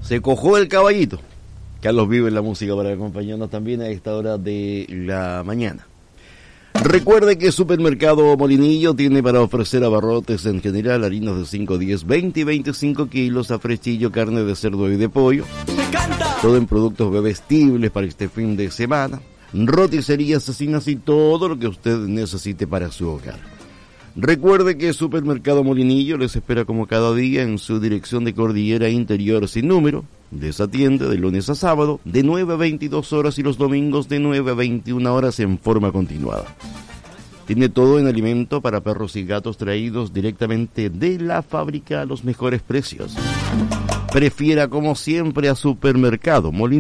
Se cojó el caballito. Carlos Vive en la música para acompañarnos también a esta hora de la mañana. Recuerde que Supermercado Molinillo tiene para ofrecer abarrotes en general, harinas de 5, 10, 20 y 25 kilos, afrestillo, carne de cerdo y de pollo. Todo en productos bebestibles para este fin de semana. Roticerías, cecinas y todo lo que usted necesite para su hogar. Recuerde que Supermercado Molinillo les espera como cada día en su dirección de Cordillera Interior sin número. Les atiende de lunes a sábado de 9 a 22 horas y los domingos de 9 a 21 horas en forma continuada. Tiene todo en alimento para perros y gatos traídos directamente de la fábrica a los mejores precios. Prefiera como siempre a Supermercado Molinillo.